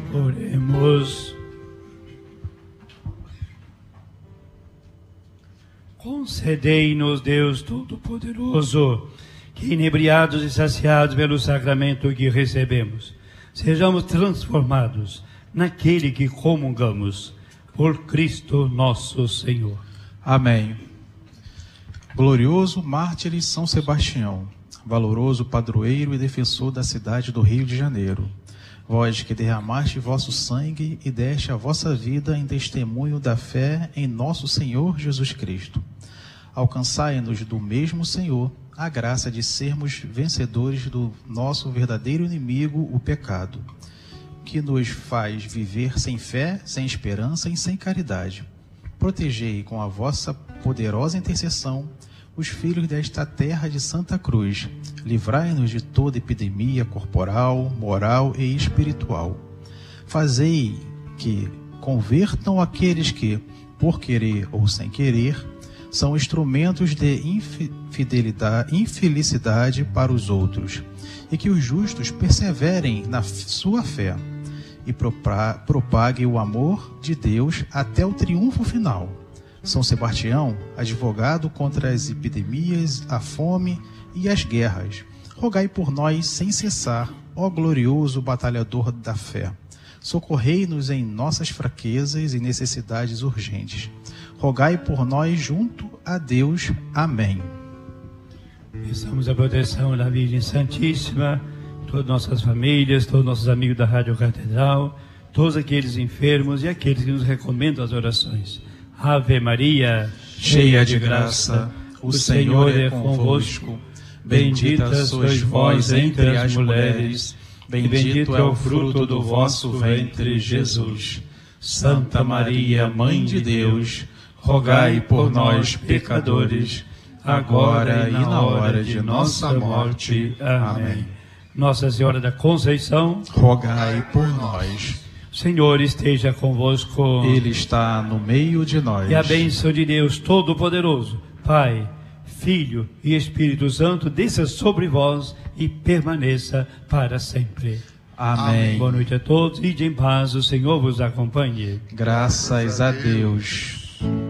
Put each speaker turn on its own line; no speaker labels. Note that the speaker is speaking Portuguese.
Oremos. Concedei-nos, Deus Todo-Poderoso, que inebriados e saciados pelo sacramento que recebemos, sejamos transformados naquele que comungamos, por Cristo nosso Senhor.
Amém. Glorioso mártir São Sebastião, valoroso padroeiro e defensor da cidade do Rio de Janeiro, vós que derramaste vosso sangue e deste a vossa vida em testemunho da fé em nosso Senhor Jesus Cristo, alcançai-nos do mesmo Senhor a graça de sermos vencedores do nosso verdadeiro inimigo, o pecado, que nos faz viver sem fé, sem esperança e sem caridade. Protegei com a vossa poderosa intercessão os filhos desta terra de Santa Cruz. Livrai-nos de toda epidemia corporal, moral e espiritual. Fazei que convertam aqueles que, por querer ou sem querer, são instrumentos de infelicidade para os outros, e que os justos perseverem na sua fé e propaguem o amor de Deus até o triunfo final. São Sebastião, advogado contra as epidemias, a fome e as guerras, rogai por nós sem cessar, ó glorioso batalhador da fé. Socorrei-nos em nossas fraquezas e necessidades urgentes. Rogai por nós junto a Deus. Amém.
Peçamos a proteção da Virgem Santíssima, todas nossas famílias, todos nossos amigos da Rádio Catedral, todos aqueles enfermos e aqueles que nos recomendam as orações. Ave Maria,
cheia de graça, o Senhor é convosco. Bendita sois vós entre as mulheres, bendito é o fruto do vosso ventre, Jesus. Santa Maria, Mãe de Deus, rogai por nós, pecadores, agora e na hora de nossa morte. Amém.
Nossa Senhora da Conceição,
rogai por nós.
O Senhor esteja convosco.
Ele está no meio de nós.
E a bênção de Deus Todo-Poderoso, Pai, Filho e Espírito Santo, desça sobre vós e permaneça para sempre.
Amém.
Boa noite a todos. Ide em paz, o Senhor vos acompanhe.
Graças a Deus.